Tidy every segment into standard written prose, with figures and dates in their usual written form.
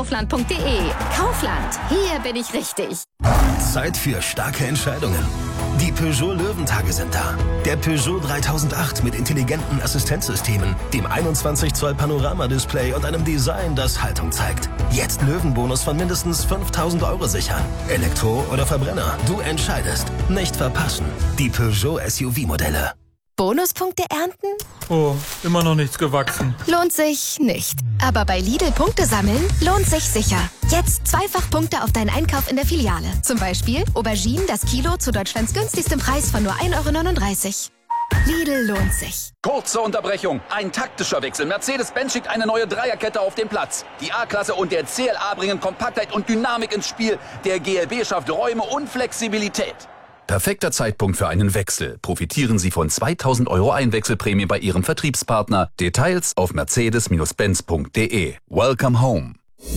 kaufland.de. Kaufland, hier bin ich richtig. Zeit für starke Entscheidungen. Die Peugeot Löwentage sind da. Der Peugeot 3008 mit intelligenten Assistenzsystemen, dem 21 Zoll Panoramadisplay und einem Design, das Haltung zeigt. Jetzt Löwenbonus von mindestens 5.000 Euro sichern. Elektro oder Verbrenner, du entscheidest. Nicht verpassen. Die Peugeot SUV-Modelle. Bonuspunkte ernten? Oh, immer noch nichts gewachsen. Lohnt sich nicht. Aber bei Lidl Punkte sammeln lohnt sich sicher. Jetzt zweifach Punkte auf deinen Einkauf in der Filiale. Zum Beispiel Auberginen das Kilo zu Deutschlands günstigstem Preis von nur 1,39 €. Lidl lohnt sich. Kurze Unterbrechung. Ein taktischer Wechsel. Mercedes-Benz schickt eine neue Dreierkette auf den Platz. Die A-Klasse und der CLA bringen Kompaktheit und Dynamik ins Spiel. Der GLB schafft Räume und Flexibilität. Perfekter Zeitpunkt für einen Wechsel. Profitieren Sie von 2.000 € Einwechselprämie bei Ihrem Vertriebspartner. Details auf mercedes-benz.de. Welcome home.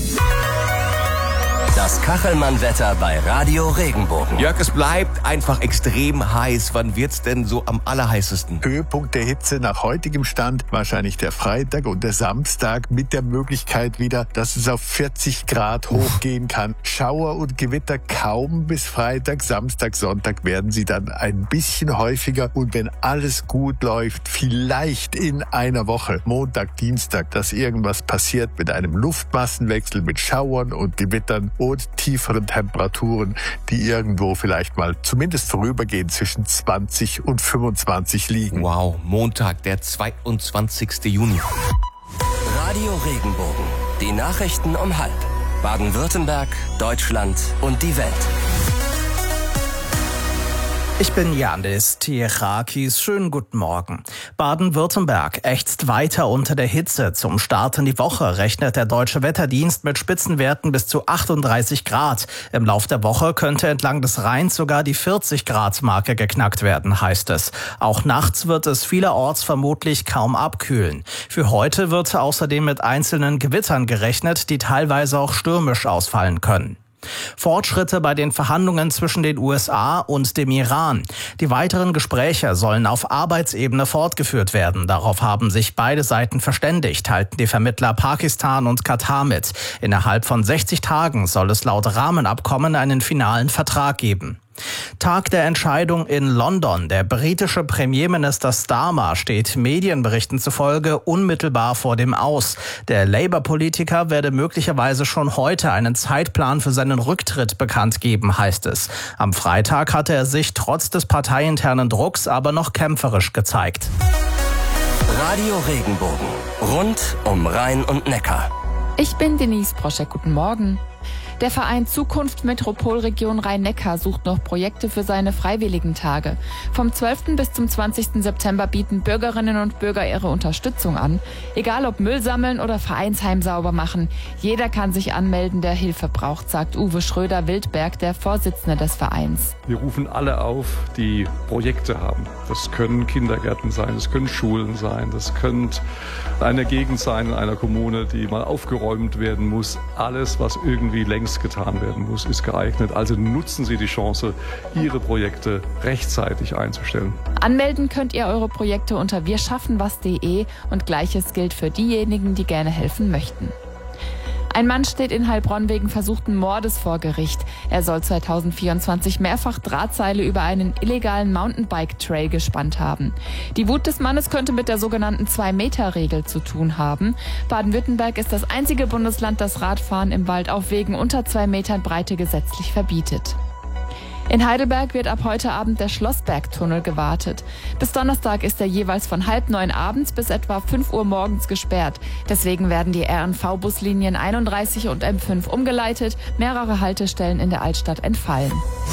Das Kachelmann-Wetter bei Radio Regenbogen. Jörg, es bleibt einfach extrem heiß. Wann wird's denn so am allerheißesten? Höhepunkt der Hitze nach heutigem Stand wahrscheinlich der Freitag und der Samstag mit der Möglichkeit wieder, dass es auf 40 Grad hochgehen kann. Schauer und Gewitter kaum bis Freitag, Samstag, Sonntag werden sie dann ein bisschen häufiger und wenn alles gut läuft, vielleicht in einer Woche, Montag, Dienstag, dass irgendwas passiert mit einem Luftmassenwechsel, mit Schauern und Gewittern und tieferen Temperaturen, die irgendwo vielleicht mal zumindest vorübergehend zwischen 20 und 25 liegen. Wow, Montag, der 22. Juni. Radio Regenbogen. Die Nachrichten um 12:30. Baden-Württemberg, Deutschland und die Welt. Ich bin Janis Tierakis. Schönen guten Morgen. Baden-Württemberg ächzt weiter unter der Hitze. Zum Start in die Woche rechnet der Deutsche Wetterdienst mit Spitzenwerten bis zu 38 Grad. Im Lauf der Woche könnte entlang des Rheins sogar die 40-Grad-Marke geknackt werden, heißt es. Auch nachts wird es vielerorts vermutlich kaum abkühlen. Für heute wird außerdem mit einzelnen Gewittern gerechnet, die teilweise auch stürmisch ausfallen können. Fortschritte bei den Verhandlungen zwischen den USA und dem Iran. Die weiteren Gespräche sollen auf Arbeitsebene fortgeführt werden. Darauf haben sich beide Seiten verständigt, halten die Vermittler Pakistan und Katar mit. Innerhalb von 60 Tagen soll es laut Rahmenabkommen einen finalen Vertrag geben. Tag der Entscheidung in London. Der britische Premierminister Starmer steht Medienberichten zufolge unmittelbar vor dem Aus. Der Labour-Politiker werde möglicherweise schon heute einen Zeitplan für seinen Rücktritt bekannt geben, heißt es. Am Freitag hatte er sich trotz des parteiinternen Drucks aber noch kämpferisch gezeigt. Radio Regenbogen. Rund um Rhein und Neckar. Ich bin Denise Broschek. Guten Morgen. Der Verein Zukunft Metropolregion Rhein-Neckar sucht noch Projekte für seine Freiwilligentage. Vom 12. bis zum 20. September bieten Bürgerinnen und Bürger ihre Unterstützung an. Egal ob Müll sammeln oder Vereinsheim sauber machen. Jeder kann sich anmelden, der Hilfe braucht, sagt Uwe Schröder-Wildberg, der Vorsitzende des Vereins. Wir rufen alle auf, die Projekte haben. Das können Kindergärten sein, das können Schulen sein, das könnte eine Gegend sein in einer Kommune, die mal aufgeräumt werden muss. Alles, was irgendwie längst getan werden muss, ist geeignet. Also nutzen Sie die Chance, Ihre Projekte rechtzeitig einzustellen. Anmelden könnt ihr eure Projekte unter wirschaffenwas.de und Gleiches gilt für diejenigen, die gerne helfen möchten. Ein Mann steht in Heilbronn wegen versuchten Mordes vor Gericht. Er soll 2024 mehrfach Drahtseile über einen illegalen Mountainbike-Trail gespannt haben. Die Wut des Mannes könnte mit der sogenannten 2-Meter-Regel zu tun haben. Baden-Württemberg ist das einzige Bundesland, das Radfahren im Wald auf Wegen unter 2 Metern Breite gesetzlich verbietet. In Heidelberg wird ab heute Abend der Schlossbergtunnel gewartet. Bis Donnerstag ist er jeweils von 8:30 abends bis etwa 5 Uhr morgens gesperrt. Deswegen werden die RNV-Buslinien 31 und M5 umgeleitet, mehrere Haltestellen in der Altstadt entfallen.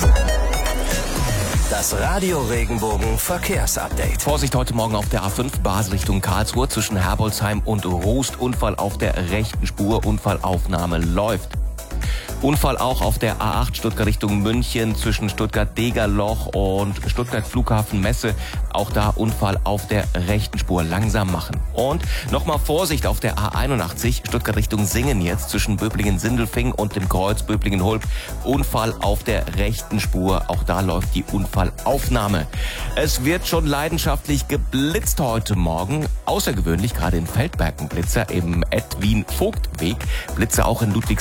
Das Radio Regenbogen Verkehrsupdate. Vorsicht heute Morgen auf der A5 Basel Richtung Karlsruhe zwischen Herbolzheim und Rust. Unfall auf der rechten Spur, Unfallaufnahme läuft. Unfall auch auf der A8 Stuttgart Richtung München zwischen Stuttgart-Degerloch und Stuttgart Flughafen Messe. Auch da Unfall auf der rechten Spur, langsam machen. Und nochmal Vorsicht auf der A81 Stuttgart Richtung Singen jetzt zwischen Böblingen-Sindelfingen und dem Kreuz Böblingen-Hulb. Unfall auf der rechten Spur, auch da läuft die Unfallaufnahme. Es wird schon leidenschaftlich geblitzt heute Morgen. Außergewöhnlich gerade in Feldberg ein Blitzer im Edwin-Vogt-Weg. Blitzer auch in Ludwigshafen